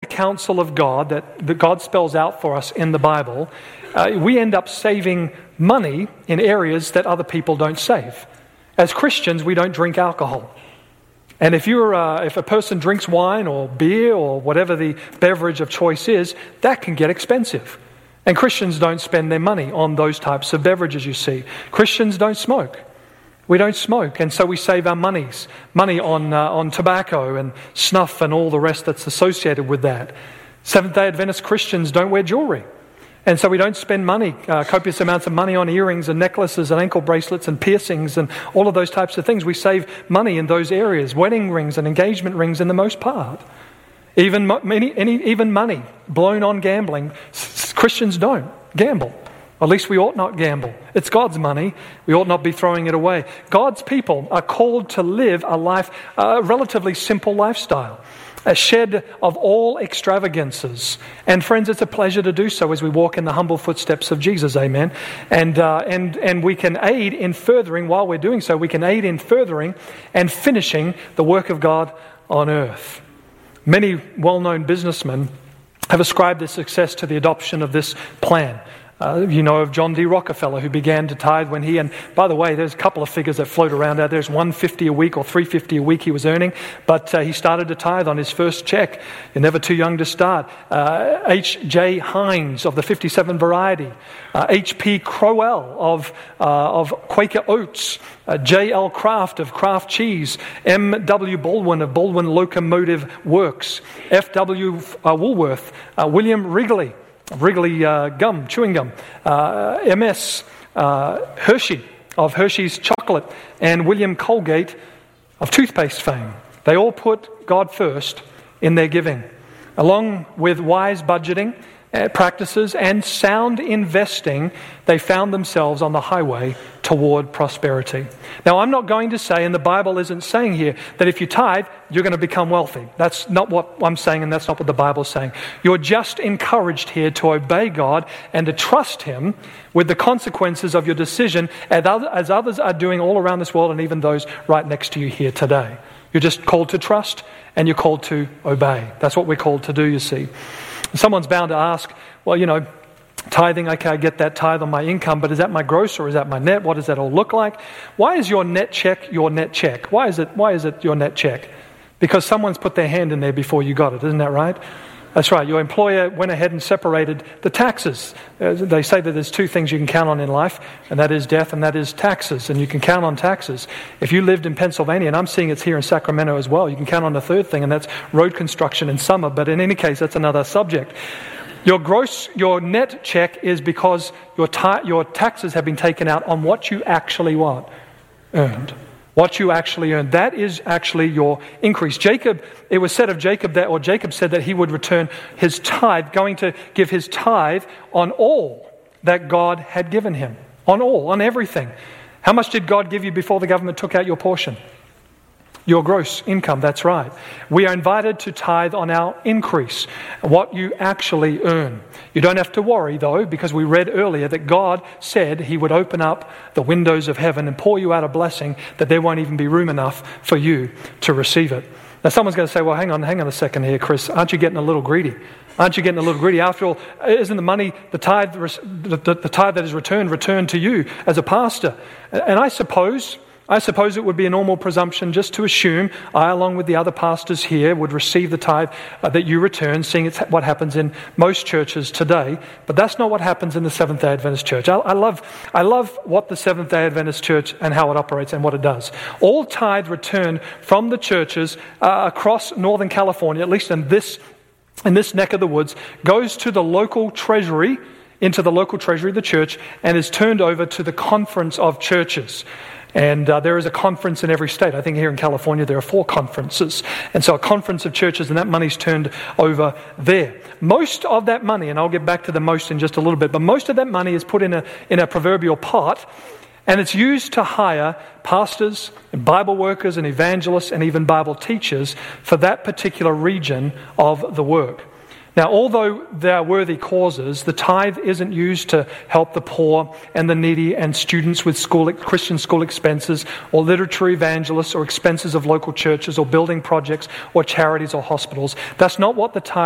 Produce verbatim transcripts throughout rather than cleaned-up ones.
counsel of God that, that God spells out for us in the Bible, uh, we end up saving money in areas that other people don't save. As Christians, we don't drink alcohol. And if you're, uh, if a person drinks wine or beer or whatever the beverage of choice is, that can get expensive. And Christians don't spend their money on those types of beverages, you see. Christians don't smoke. We don't smoke, and so we save our monies, money on uh, on tobacco and snuff and all the rest that's associated with that. Seventh-day Adventist Christians don't wear jewelry, and so we don't spend money, uh, copious amounts of money on earrings and necklaces and ankle bracelets and piercings and all of those types of things. We save money in those areas, wedding rings and engagement rings in the most part. Even mo- many, any, even money blown on gambling, s- Christians don't gamble. At least we ought not gamble. It's God's money. We ought not be throwing it away. God's people are called to live a life, a relatively simple lifestyle, a shed of all extravagances. And friends, it's a pleasure to do so as we walk in the humble footsteps of Jesus, amen. And uh, and and we can aid in furthering, while we're doing so, we can aid in furthering and finishing the work of God on earth. Many well-known businessmen have ascribed their success to the adoption of this plan. Uh, you know of John D. Rockefeller, who began to tithe when he, and by the way, there's a couple of figures that float around out there. There's one hundred fifty dollars a week or three hundred fifty dollars a week he was earning, but uh, he started to tithe on his first check. You're never too young to start. Uh, H J Hines of the fifty-seven variety, uh, H P Crowell of, uh, of Quaker Oats, uh, J L Kraft of Kraft Cheese, M W Baldwin of Baldwin Locomotive Works, F W Uh, Woolworth, uh, William Wrigley, Wrigley uh, gum, chewing gum, uh, M S uh, Hershey of Hershey's chocolate, and William Colgate of toothpaste fame. They all put God first in their giving, along with wise budgeting uh, practices and sound investing. They found themselves on the highway toward prosperity. Now, I'm not going to say, and the Bible isn't saying here, that if you tithe, you're going to become wealthy. That's not what I'm saying, and that's not what the Bible's saying. You're just encouraged here to obey God and to trust Him with the consequences of your decision, as others are doing all around this world, and even those right next to you here today. You're just called to trust, and you're called to obey. That's what we're called to do, you see. Someone's bound to ask, well, you know, tithing, okay, I get that tithe on my income, but is that my gross or is that my net? What does that all look like? Why is your net check your net check? Why is it, why is it your net check? Because someone's put their hand in there before you got it, isn't that right? That's right. Your employer went ahead and separated the taxes. Uh, they say that there's two things you can count on in life, and that is death and that is taxes. And you can count on taxes. If you lived in Pennsylvania, and I'm seeing it's here in Sacramento as well, you can count on the third thing, and that's road construction in summer. But in any case, that's another subject. Your gross, your net check is because your ta- your taxes have been taken out on what you actually what? Earned. What you actually earned. That is actually your increase. Jacob, it was said of Jacob that, or Jacob said that he would return his tithe, going to give his tithe on all that God had given him. On all, on everything. How much did God give you before the government took out your portion? Your gross income, that's right. We are invited to tithe on our increase, what you actually earn. You don't have to worry, though, because we read earlier that God said He would open up the windows of heaven and pour you out a blessing that there won't even be room enough for you to receive it. Now, someone's going to say, well, hang on, hang on a second here, Chris. Aren't you getting a little greedy? Aren't you getting a little greedy? After all, isn't the money, the tithe, the, the, the tithe that is returned, returned to you as a pastor? And I suppose... I suppose it would be a normal presumption just to assume I, along with the other pastors here, would receive the tithe uh, that you return, seeing it's what happens in most churches today. But that's not what happens in the Seventh-day Adventist Church. I, I love I love what the Seventh-day Adventist Church and how it operates and what it does. All tithe returned from the churches uh, across Northern California, at least in this in this neck of the woods, goes to the local treasury, into the local treasury of the church, and is turned over to the Conference of Churches. And uh, there is a conference in every state. I think here in California there are four conferences. And so a conference of churches, and that money's turned over there. Most of that money, and I'll get back to the most in just a little bit, but most of that money is put in a in a proverbial pot, and it's used to hire pastors and Bible workers and evangelists and even Bible teachers for that particular region of the work. Now, although they are worthy causes, the tithe isn't used to help the poor and the needy and students with school, Christian school expenses, or literature evangelists, or expenses of local churches, or building projects, or charities, or hospitals. That's not what the tithe is.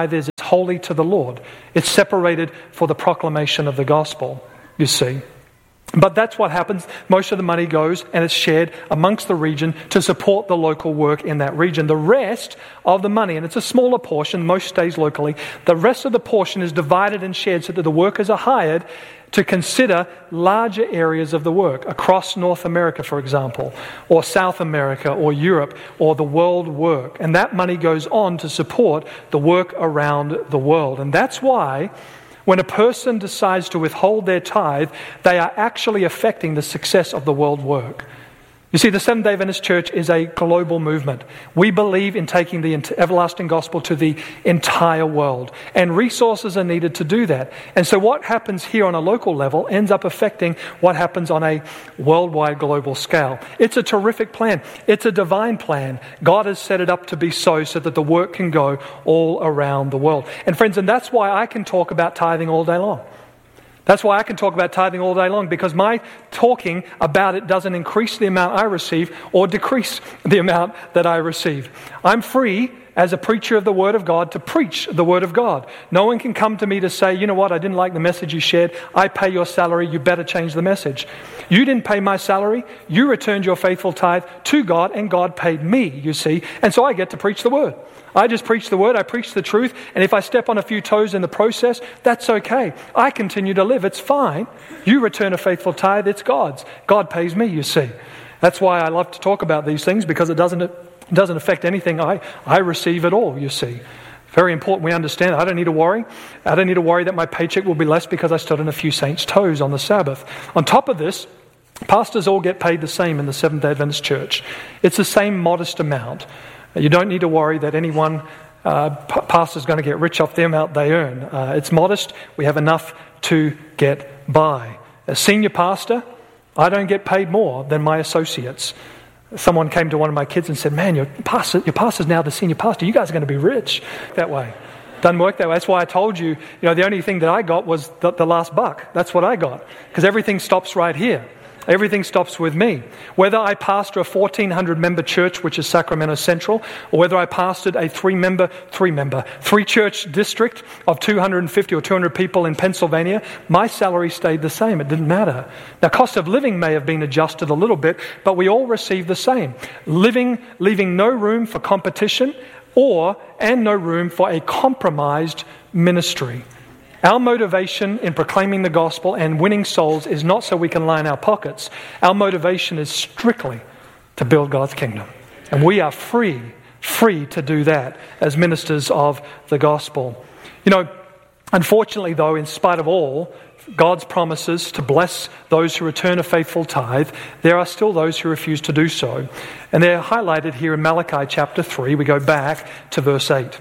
wholly to the Lord. It's separated for the proclamation of the gospel, you see. But that's what happens. Most of the money goes and it's shared amongst the region to support the local work in that region. The rest of the money, and it's a smaller portion, most stays locally, the rest of the portion is divided and shared so that the workers are hired to consider larger areas of the work across North America, for example, or South America or Europe or the world work. And that money goes on to support the work around the world. And that's why when a person decides to withhold their tithe, they are actually affecting the success of the world work. You see, the Seventh-day Adventist Church is a global movement. We believe in taking the everlasting gospel to the entire world, and resources are needed to do that. And so what happens here on a local level ends up affecting what happens on a worldwide global scale. It's a terrific plan. It's a divine plan. God has set it up to be so, so that the work can go all around the world. And friends, and that's why I can talk about tithing all day long. That's why I can talk about tithing all day long, because my talking about it doesn't increase the amount I receive or decrease the amount that I receive. I'm free as a preacher of the Word of God to preach the Word of God. No one can come to me to say, you know what, I didn't like the message you shared. I pay your salary. You better change the message. You didn't pay my salary. You returned your faithful tithe to God, and God paid me, you see. And so I get to preach the Word. I just preach the Word, I preach the truth, and if I step on a few toes in the process, that's okay. I continue to live, it's fine. You return a faithful tithe, it's God's. God pays me, you see. That's why I love to talk about these things, because it doesn't, it doesn't affect anything I, I receive at all, you see. Very important we understand. I don't need to worry. I don't need to worry that my paycheck will be less because I stood on a few saints' toes on the Sabbath. On top of this, pastors all get paid the same in the Seventh-day Adventist Church. It's the same modest amount. You don't need to worry that any one uh, pastor is going to get rich off the amount they earn. Uh, it's modest. We have enough to get by. As senior pastor, I don't get paid more than my associates. Someone came to one of my kids and said, man, your pastor, your pastor's now the senior pastor. You guys are going to be rich that way. Doesn't work that way. That's why I told you, you know, the only thing that I got was the, the last buck. That's what I got. Because everything stops right here. Everything stops with me. Whether I pastor a fourteen hundred member church, which is Sacramento Central, or whether I pastored a three-member, three-member, three-church district of two hundred fifty or two hundred people in Pennsylvania, my salary stayed the same. It didn't matter. Now, cost of living may have been adjusted a little bit, but we all receive the same. Living, leaving no room for competition or, and no room for a compromised ministry. Our motivation in proclaiming the gospel and winning souls is not so we can line our pockets. Our motivation is strictly to build God's kingdom. And we are free, free to do that as ministers of the gospel. You know, unfortunately though, in spite of all God's promises to bless those who return a faithful tithe, there are still those who refuse to do so. And they're highlighted here in Malachi chapter three. We go back to verse eight.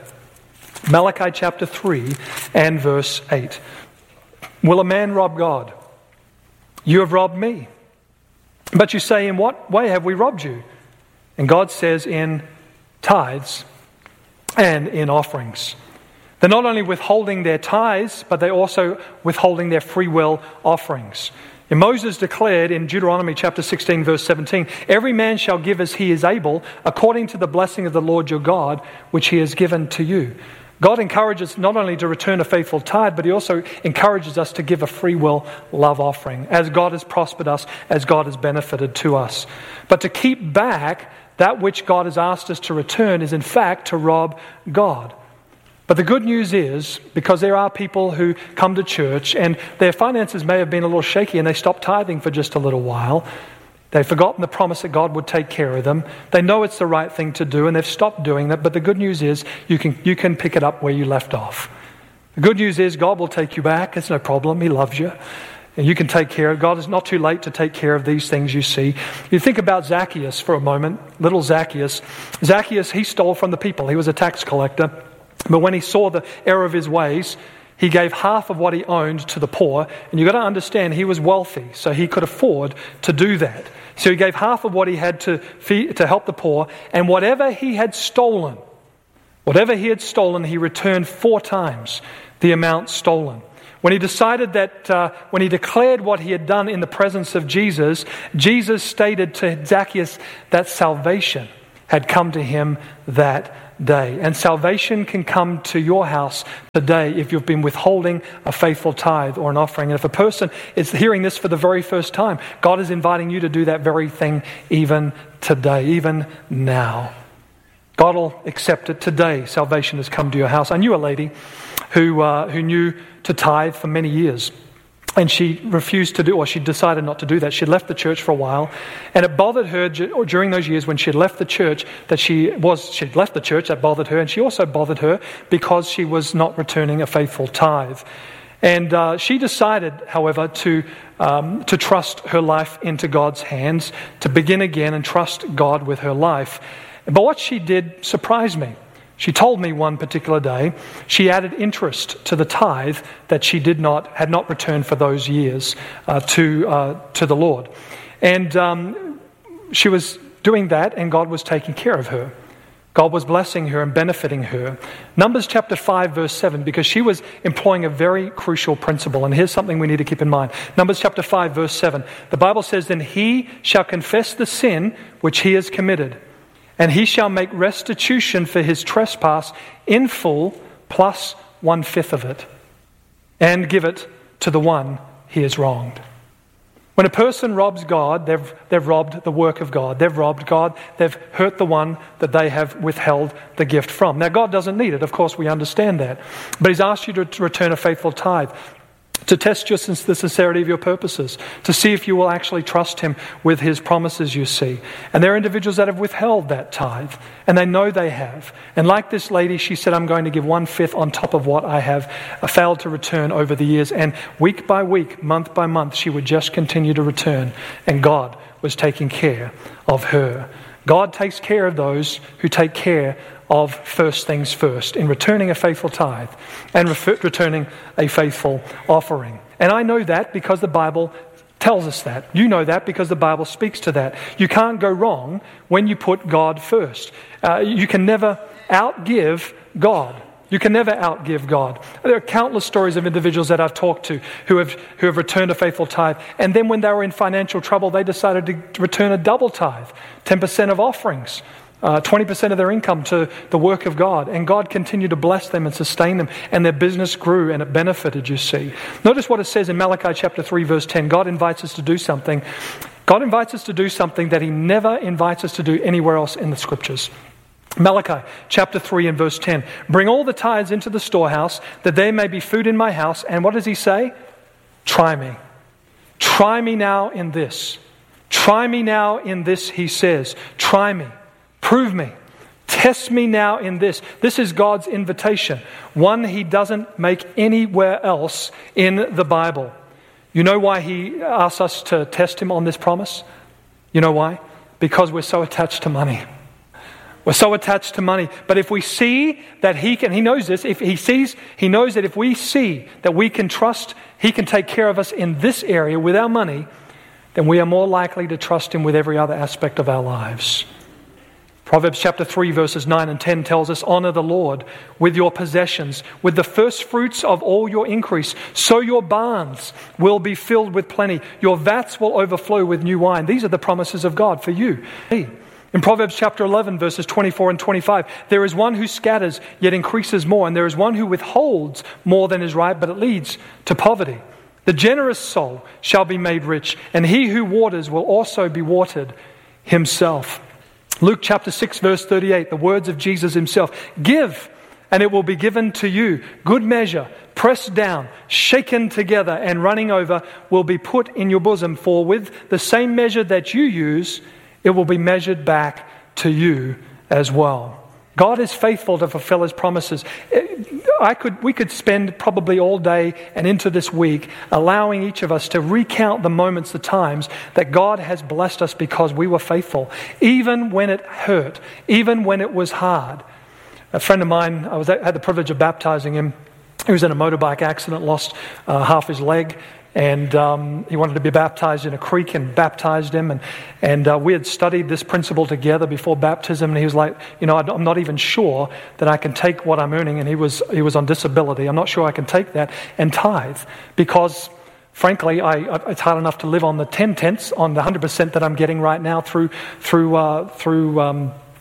Malachi chapter three and verse eight. Will a man rob God? You have robbed me. But you say, in what way have we robbed you? And God says, in tithes and in offerings. They're not only withholding their tithes, but they're also withholding their free will offerings. And Moses declared in Deuteronomy chapter sixteen, verse seventeen, every man shall give as he is able, according to the blessing of the Lord your God, which he has given to you. God encourages not only to return a faithful tithe, but he also encourages us to give a free will love offering, as God has prospered us, as God has benefited to us. But to keep back that which God has asked us to return is in fact to rob God. But the good news is, because there are people who come to church and their finances may have been a little shaky and they stop tithing for just a little while, they've forgotten the promise that God would take care of them. They know it's the right thing to do and they've stopped doing that. But the good news is you can you can pick it up where you left off. The good news is God will take you back. It's no problem. He loves you. And you can take care of it. God is not too late to take care of these things you see. You think about Zacchaeus for a moment. Little Zacchaeus. Zacchaeus, he stole from the people. He was a tax collector. But when he saw the error of his ways, he gave half of what he owned to the poor. And you've got to understand, he was wealthy, so he could afford to do that. So he gave half of what he had to feed, to help the poor. And whatever he had stolen, whatever he had stolen, he returned four times the amount stolen. When he decided that, uh, when he declared what he had done in the presence of Jesus, Jesus stated to Zacchaeus that salvation had come to him that day. And salvation can come to your house today if you've been withholding a faithful tithe or an offering. And if a person is hearing this for the very first time, God is inviting you to do that very thing even today, even now. God will accept it today. Salvation has come to your house. I knew a lady who uh, who knew to tithe for many years. And she refused to do, or she decided not to do that. She left the church for a while, and it bothered her during those years when she had left the church that she was, she'd left the church, that bothered her, and she also bothered her because she was not returning a faithful tithe. And uh, she decided, however, to um, to trust her life into God's hands, to begin again and trust God with her life. But what she did surprised me. She told me one particular day she added interest to the tithe that she did not had not returned for those years uh, to uh, to the Lord, and um, she was doing that, and God was taking care of her. God was blessing her and benefiting her. Numbers chapter five, verse seven, because she was employing a very crucial principle, and here's something we need to keep in mind. Numbers chapter five, verse seven. The Bible says, "Then he shall confess the sin which he has committed, and he shall make restitution for his trespass in full, plus one-fifth of it, and give it to the one he has wronged." When a person robs God, they've, they've robbed the work of God. They've robbed God. They've hurt the one that they have withheld the gift from. Now, God doesn't need it. Of course, we understand that. But he's asked you to, to return a faithful tithe, to test just the sincerity of your purposes, to see if you will actually trust him with his promises, you see. And there are individuals that have withheld that tithe, and they know they have. And like this lady, she said, "I'm going to give one-fifth on top of what I have failed to return over the years." And week by week, month by month, she would just continue to return, and God was taking care of her. God takes care of those who take care of first things first, in returning a faithful tithe and refer- returning a faithful offering. And I know that because the Bible tells us that. You know that because the Bible speaks to that. You can't go wrong when you put God first. Uh, you can never outgive God. You can never outgive God. There are countless stories of individuals that I've talked to who have who have returned a faithful tithe, and then when they were in financial trouble, they decided to return a double tithe, ten percent of offerings. Uh, twenty percent of their income to the work of God. And God continued to bless them and sustain them. And their business grew and it benefited, you see. Notice what it says in Malachi chapter three, verse ten. God invites us to do something. God invites us to do something that he never invites us to do anywhere else in the scriptures. Malachi chapter three and verse ten. "Bring all the tithes into the storehouse, that there may be food in my house." And what does he say? Try me. Try me now in this. Try me now in this, he says. Try me. Prove me. Test me now in this. This is God's invitation. One he doesn't make anywhere else in the Bible. You know why he asks us to test him on this promise? You know why? Because we're so attached to money. We're so attached to money. But if we see that he can, he knows this, if he sees, he knows that if we see that we can trust, he can take care of us in this area with our money, then we are more likely to trust him with every other aspect of our lives. Proverbs chapter three, verses nine and ten tells us, "Honor the Lord with your possessions, with the first fruits of all your increase. So your barns will be filled with plenty. Your vats will overflow with new wine." These are the promises of God for you. In Proverbs chapter eleven, verses twenty-four and twenty-five, "There is one who scatters, yet increases more. And there is one who withholds more than is right, but it leads to poverty. The generous soul shall be made rich, and he who waters will also be watered himself." Luke chapter six, verse thirty-eight, the words of Jesus himself. "Give, and it will be given to you. Good measure, pressed down, shaken together, and running over will be put in your bosom. For with the same measure that you use, it will be measured back to you as well." God is faithful to fulfill his promises. I could, we could spend probably all day and into this week allowing each of us to recount the moments, the times that God has blessed us because we were faithful, even when it hurt, even when it was hard. A friend of mine, I was had the privilege of baptizing him. He was in a motorbike accident, lost uh, half his leg, and um, he wanted to be baptized in a creek, and baptized him. And and uh, we had studied this principle together before baptism. And he was like, you know, I'm not even sure that I can take what I'm earning. And he was he was on disability. I'm not sure I can take that and tithe because, frankly, I, I it's hard enough to live on the ten tenths on the one hundred percent that I'm getting right now through through uh, through. Um,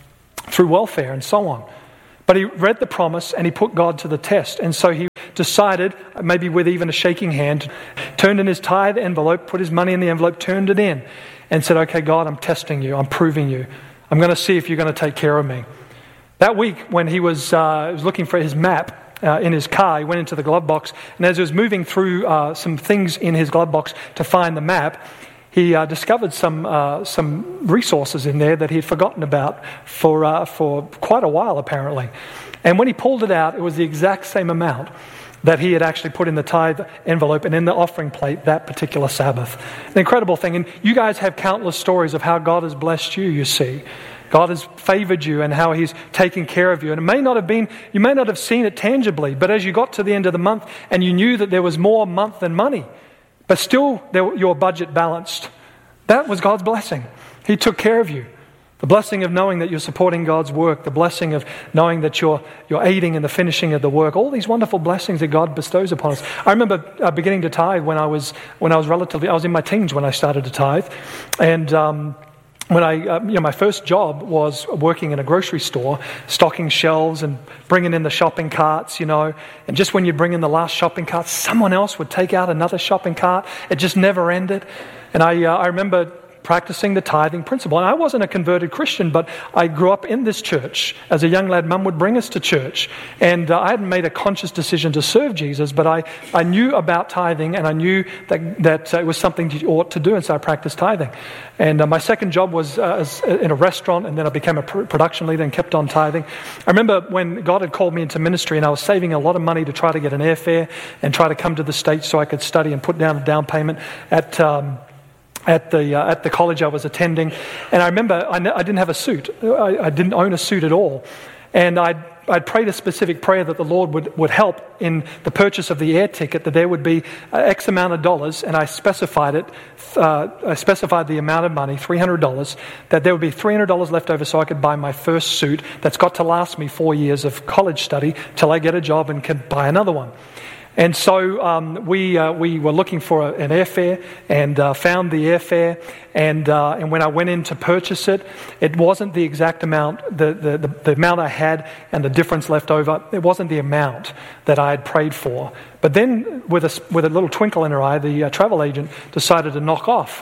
through welfare and so on. But he read the promise and he put God to the test. And so he decided, maybe with even a shaking hand, turned in his tithe envelope, put his money in the envelope, turned it in, and said, okay, God, I'm testing you. I'm proving you. I'm going to see if you're going to take care of me. That week, when he was, uh, was looking for his map uh, in his car, he went into the glove box, and as he was moving through uh, some things in his glove box to find the map, he uh, discovered some uh, some resources in there that he had forgotten about for uh, for quite a while, apparently. And when he pulled it out, it was the exact same amount that he had actually put in the tithe envelope and in the offering plate that particular Sabbath. An incredible thing. And you guys have countless stories of how God has blessed you, you see. God has favored you and how he's taken care of you. And it may not have been, you may not have seen it tangibly, but as you got to the end of the month and you knew that there was more month than money, but still there, your budget balanced, that was God's blessing. He took care of you. The blessing of knowing that you're supporting God's work, the blessing of knowing that you're you're aiding in the finishing of the work, all these wonderful blessings that God bestows upon us. I remember uh, beginning to tithe when I was when I was relatively, I was in my teens when I started to tithe, and um, when I, uh, you know, my first job was working in a grocery store, stocking shelves and bringing in the shopping carts, you know, and just when you bring in the last shopping cart, someone else would take out another shopping cart. It just never ended, and I uh, I remember practicing the tithing principle. And I wasn't a converted Christian, but I grew up in this church. As a young lad, Mum would bring us to church. And uh, I hadn't made a conscious decision to serve Jesus, but I, I knew about tithing, and I knew that, that uh, it was something you ought to do, and so I practiced tithing. And uh, my second job was uh, as, uh, in a restaurant, and then I became a pr- production leader and kept on tithing. I remember when God had called me into ministry, and I was saving a lot of money to try to get an airfare and try to come to the States so I could study and put down a down payment at... Um, At the uh, at the college I was attending, and I remember I, n- I didn't have a suit. I, I didn't own a suit at all, and I'd I'd prayed a specific prayer that the Lord would, would help in the purchase of the air ticket. That there would be uh, X amount of dollars, and I specified it. Uh, I specified the amount of money, three hundred dollars. That there would be three hundred dollars left over, so I could buy my first suit. That's got to last me four years of college study till I get a job and can buy another one. And so um, we uh, we were looking for a, an airfare and uh, found the airfare. And uh, and when I went in to purchase it, it wasn't the exact amount, the, the, the, the amount I had and the difference left over. It wasn't the amount that I had prayed for. But then with a, with a little twinkle in her eye, the uh, travel agent decided to knock off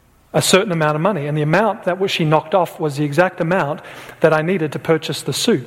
a certain amount of money. And the amount that she knocked off was the exact amount that I needed to purchase the suit.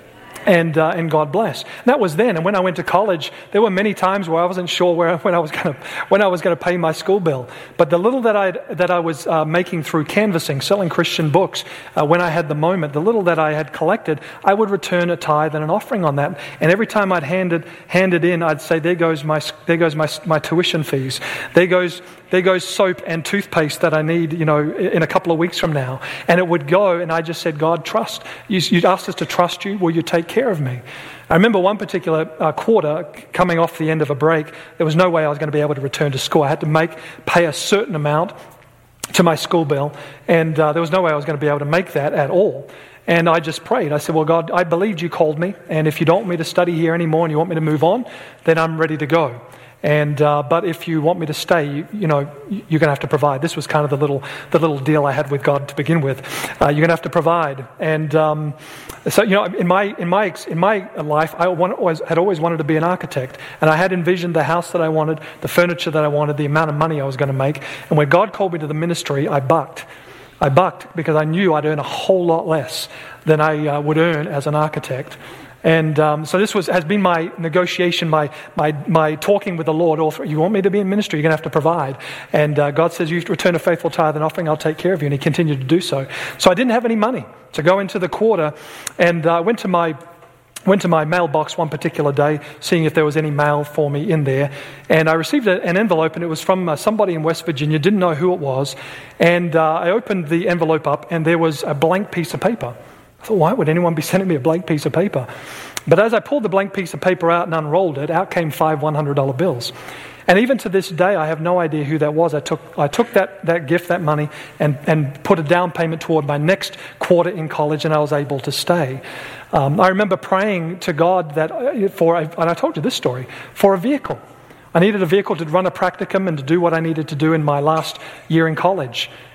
And uh, and God bless. And that was then. And when I went to college, there were many times where I wasn't sure where when I was going to when I was going to pay my school bill. But the little that I that I was uh, making through canvassing, selling Christian books, uh, when I had the moment, the little that I had collected, I would return a tithe and an offering on that. And every time I'd hand it hand it in, I'd say, "There goes my there goes my my tuition fees. There goes." There goes soap and toothpaste that I need, you know, in a couple of weeks from now. And it would go, and I just said, God, trust. You, you asked us to trust you. Will you take care of me? I remember one particular uh, quarter coming off the end of a break. There was no way I was going to be able to return to school. I had to make pay a certain amount to my school bill, and uh, there was no way I was going to be able to make that at all. And I just prayed. I said, well, God, I believed you called me, and if you don't want me to study here anymore and you want me to move on, then I'm ready to go. And uh, but if you want me to stay, you, you know, you're going to have to provide. This was kind of the little the little deal I had with God to begin with. Uh, you're going to have to provide. And um, so, you know, in my in my in my life, I want, always, had always wanted to be an architect, and I had envisioned the house that I wanted, the furniture that I wanted, the amount of money I was going to make. And when God called me to the ministry, I bucked. I bucked because I knew I'd earn a whole lot less than I uh, would earn as an architect. And um, so this was has been my negotiation, my my my talking with the Lord. All through. You want me to be in ministry, you're going to have to provide. And uh, God says, you return a faithful tithe and offering, I'll take care of you. And He continued to do so. So I didn't have any money to go into the quarter, and I uh, went to my went to my mailbox one particular day, seeing if there was any mail for me in there. And I received a, an envelope, and it was from uh, somebody in West Virginia. Didn't know who it was. And uh, I opened the envelope up, and there was a blank piece of paper. I thought, why would anyone be sending me a blank piece of paper? But as I pulled the blank piece of paper out and unrolled it, out came five one hundred dollar bills. And even to this day, I have no idea who that was. I took I took that, that gift, that money, and, and put a down payment toward my next quarter in college, and I was able to stay. Um, I remember praying to God that for, a, and I told you this story, for a vehicle. I needed a vehicle to run a practicum and to do what I needed to do in my last year in college.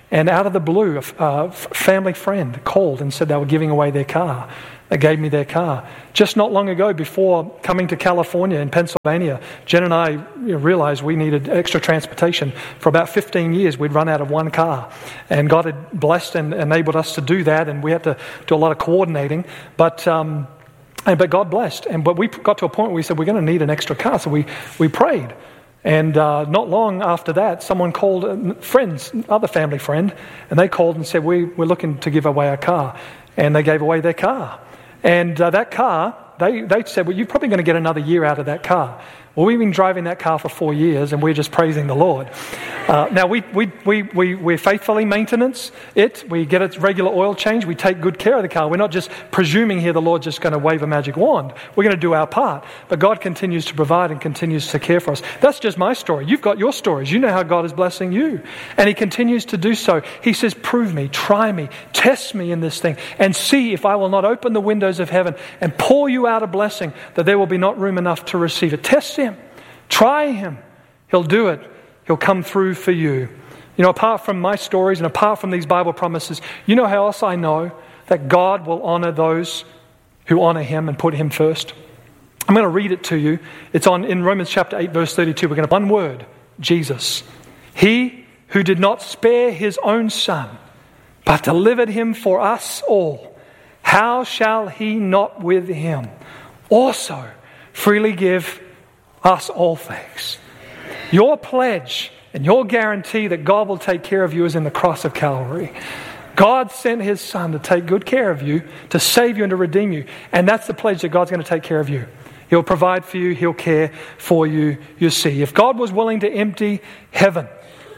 And out of the blue, a uh, family friend called and said they were giving away their car. They gave me their car. Just not long ago, before coming to California in Pennsylvania, Jen and I you know, realized we needed extra transportation. For about fifteen years, we'd run out of one car. And God had blessed and enabled us to do that, and we had to do a lot of coordinating. But um, and, but God blessed. And but we got to a point where we said, we're going to need an extra car. So we, we prayed. And uh, not long after that, someone called, uh, friends, other family friend, and they called and said, we, we're looking to give away our car. And they gave away their car. And uh, that car, they, they said, well, you're probably going to get another year out of that car. Well, we've been driving that car for four years, and we're just praising the Lord. Uh, now, we, we, we, we, we're faithfully maintenance it. We get its regular oil change. We take good care of the car. We're not just presuming here the Lord's just going to wave a magic wand. We're going to do our part. But God continues to provide and continues to care for us. That's just my story. You've got your stories. You know how God is blessing you. And He continues to do so. He says, prove me, try me, test me in this thing, and see if I will not open the windows of heaven and pour you out a blessing that there will be not room enough to receive it. Test Him. Try Him. He'll do it. He'll come through for you. You know, apart from my stories and apart from these Bible promises, you know how else I know that God will honor those who honor Him and put Him first? I'm going to read it to you. It's on in Romans chapter eight, verse thirty-two. We're going to one word, Jesus. He who did not spare His own Son, but delivered Him for us all, how shall He not with Him also freely give us all things? Your pledge and your guarantee that God will take care of you is in the cross of Calvary. God sent His Son to take good care of you, to save you and to redeem you. And that's the pledge that God's going to take care of you. He'll provide for you. He'll care for you, you see. If God was willing to empty heaven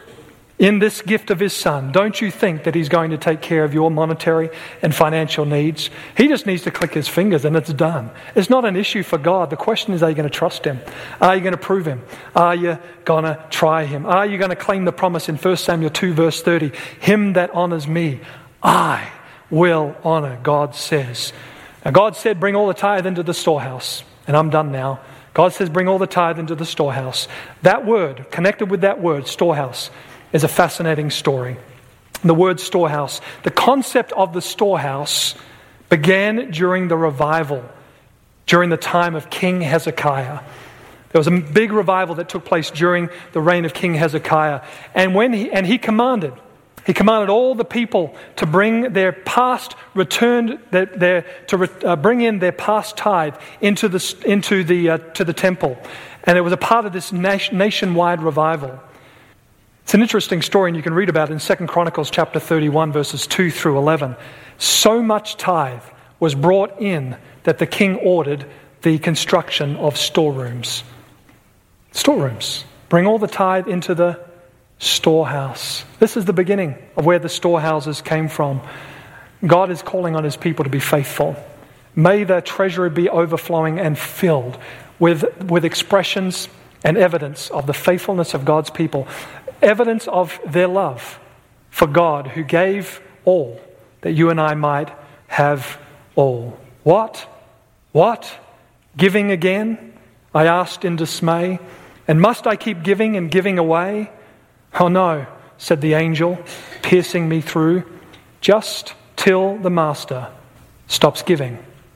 in this gift of His Son, don't you think that He's going to take care of your monetary and financial needs? He just needs to click His fingers and it's done. It's not an issue for God. The question is, are you going to trust Him? Are you going to prove Him? Are you going to try Him? Are you going to claim the promise in First Samuel two, verse thirty? Him that honors me, I will honor, God says. Now, God said, bring all the tithe into the storehouse. And I'm done now. God says, bring all the tithe into the storehouse. That word, connected with that word, storehouse, is a fascinating story. The word storehouse, the concept of the storehouse began during the revival, during the time of King Hezekiah. There was a big revival that took place during the reign of King Hezekiah. And when he, and he commanded, he commanded all the people to bring their past returned, their, their, to re, uh, bring in their past tithe into the, into the, uh, to the temple. And it was a part of this nation, nationwide revival. It's an interesting story, and you can read about it in Second Chronicles chapter thirty-one, verses two through eleven. So much tithe was brought in that the king ordered the construction of storerooms. Storerooms. Bring all the tithe into the storehouse. This is the beginning of where the storehouses came from. God is calling on His people to be faithful. May the treasury be overflowing and filled with, with expressions and evidence of the faithfulness of God's people. Evidence of their love for God, who gave all that you and I might have all. What? What? Giving again? I asked in dismay. And must I keep giving and giving away? Oh no, said the angel, piercing me through, just till the Master stops giving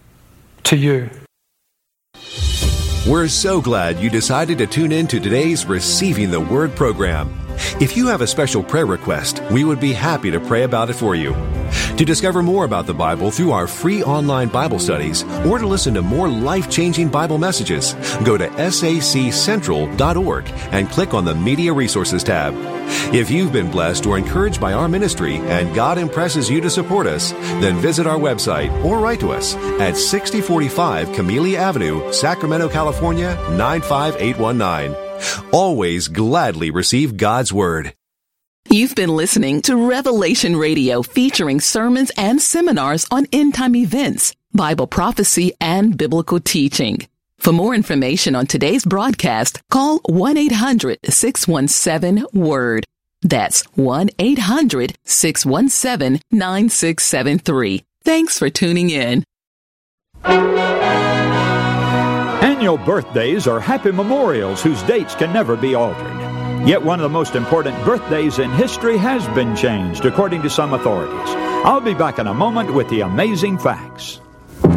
to you. We're so glad you decided to tune in to today's Receiving the Word program. If you have a special prayer request, we would be happy to pray about it for you. To discover more about the Bible through our free online Bible studies, or to listen to more life-changing Bible messages, go to S A C central dot org and click on the Media Resources tab. If you've been blessed or encouraged by our ministry and God impresses you to support us, then visit our website or write to us at sixty forty-five Camellia Avenue, Sacramento, California, nine five eight one nine. Always gladly receive God's Word. You've been listening to Revelation Radio, featuring sermons and seminars on end-time events, Bible prophecy, and biblical teaching. For more information on today's broadcast, call one eight hundred six one seven WORD. That's one eight hundred six one seven nine six seven three. Thanks for tuning in. Annual birthdays are happy memorials whose dates can never be altered. Yet one of the most important birthdays in history has been changed, according to some authorities. I'll be back in a moment with the amazing facts.